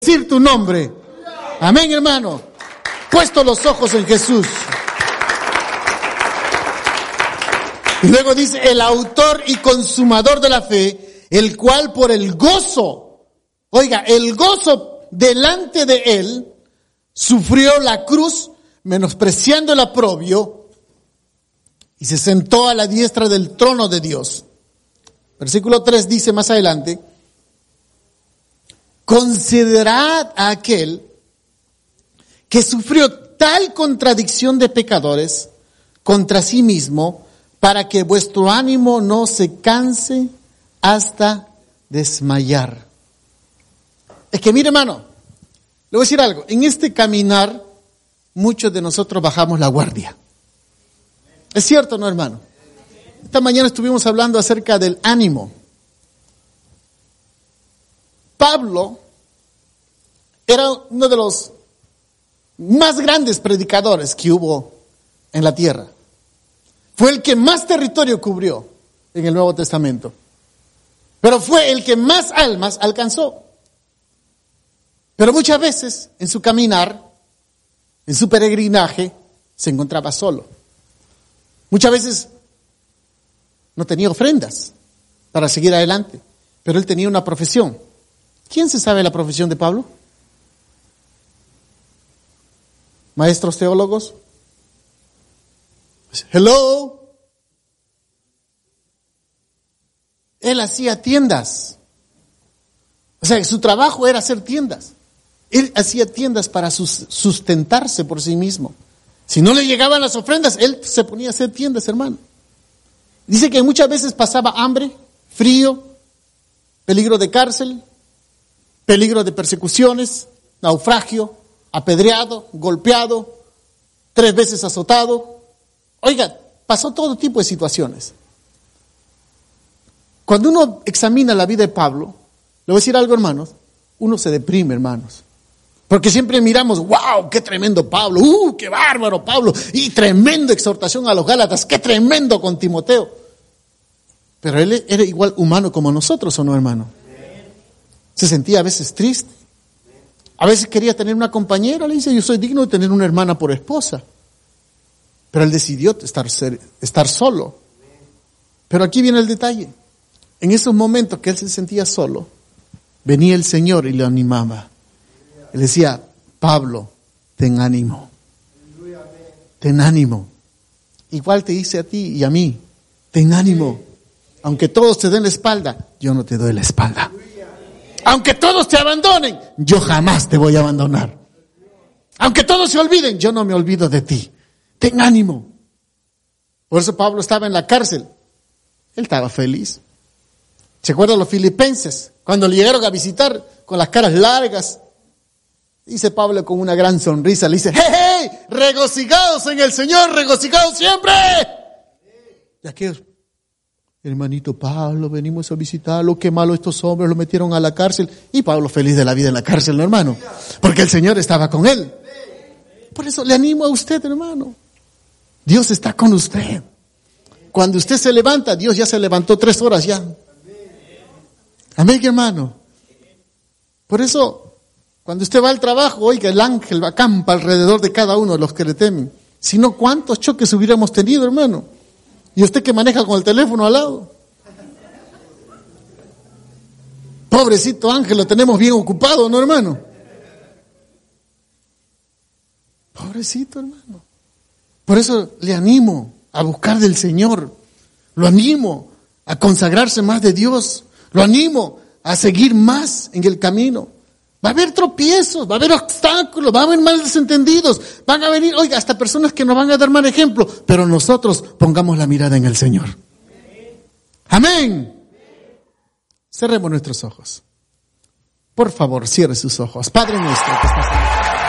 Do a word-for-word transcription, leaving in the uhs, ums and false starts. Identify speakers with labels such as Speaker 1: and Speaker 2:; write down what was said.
Speaker 1: Decir tu nombre. Amén, hermano. Puesto los ojos en Jesús. Y luego dice, el autor y consumador de la fe, el cual por el gozo, oiga, el gozo delante de él, sufrió la cruz, menospreciando el oprobio, y se sentó a la diestra del trono de Dios. Versículo tres dice más adelante, considerad a aquel que sufrió tal contradicción de pecadores contra sí mismo, para que vuestro ánimo no se canse hasta desmayar. Es que mire, hermano, le voy a decir algo, en este caminar muchos de nosotros bajamos la guardia. ¿Es cierto, no, hermano? Esta mañana estuvimos hablando acerca del ánimo. Pablo era uno de los más grandes predicadores que hubo en la tierra. Fue el que más territorio cubrió en el Nuevo Testamento. Pero fue el que más almas alcanzó. Pero muchas veces en su caminar, en su peregrinaje, se encontraba solo. Muchas veces no tenía ofrendas para seguir adelante, pero él tenía una profesión. ¿Quién se sabe la profesión de Pablo? Maestros teólogos. Hello. Él hacía tiendas. O sea, su trabajo era hacer tiendas. Él hacía tiendas para sustentarse por sí mismo. Si no le llegaban las ofrendas, él se ponía a hacer tiendas, hermano. Dice que muchas veces pasaba hambre, frío, peligro de cárcel, peligro de persecuciones, naufragio, apedreado, golpeado, tres veces azotado. Oiga, pasó todo tipo de situaciones. Cuando uno examina la vida de Pablo, le voy a decir algo, hermanos, uno se deprime, hermanos. Porque siempre miramos, wow, qué tremendo Pablo, uh, qué bárbaro Pablo, y tremenda exhortación a los Gálatas, qué tremendo con Timoteo. Pero él era igual humano como nosotros, ¿o no, hermano? Se sentía a veces triste. A veces quería tener una compañera, le dice, yo soy digno de tener una hermana por esposa. Pero él decidió estar, estar solo. Pero aquí viene el detalle. En esos momentos que él se sentía solo, venía el Señor y lo animaba. Él decía, Pablo, ten ánimo. Ten ánimo. Igual te dice a ti y a mí, ten ánimo. Aunque todos te den la espalda, yo no te doy la espalda. Aunque todos te abandonen, yo jamás te voy a abandonar. Aunque todos se olviden, yo no me olvido de ti. Ten ánimo. Por eso Pablo estaba en la cárcel. Él estaba feliz. ¿Se acuerdan los filipenses? Cuando le llegaron a visitar con las caras largas. Dice Pablo con una gran sonrisa, le dice, ¡hey, hey! Regocijados en el Señor, regocijados siempre. Y aquellos, hermanito Pablo, venimos a visitarlo, qué malo estos hombres, lo metieron a la cárcel. Y Pablo feliz de la vida en la cárcel, ¿no, hermano? Porque el Señor estaba con él. Por eso le animo a usted, hermano. Dios está con usted. Cuando usted se levanta, Dios ya se levantó tres horas ya. Amén, hermano. Por eso, cuando usted va al trabajo, oiga, el ángel acampa alrededor de cada uno de los que le temen. Si no, ¿cuántos choques hubiéramos tenido, hermano? Y usted que maneja con el teléfono al lado. Pobrecito ángel, lo tenemos bien ocupado, ¿no, hermano? Pobrecito, hermano. Por eso le animo a buscar del Señor. Lo animo a consagrarse más de Dios. Lo animo a seguir más en el camino. Va a haber tropiezos, va a haber obstáculos, va a haber malos entendidos, van a venir, oiga, hasta personas que nos van a dar mal ejemplo, pero nosotros pongamos la mirada en el Señor. Amén. Cerremos nuestros ojos. Por favor, cierre sus ojos. Padre nuestro que estás en el cielo.